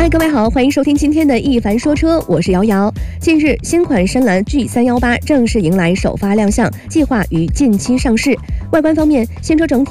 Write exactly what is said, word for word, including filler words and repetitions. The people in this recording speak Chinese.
嗨，各位好，欢迎收听今天的一凡说车，我是瑶瑶。近日，新款深蓝 G 三一八正式迎来首发亮相，计划于近期上市。外观方面，新车整体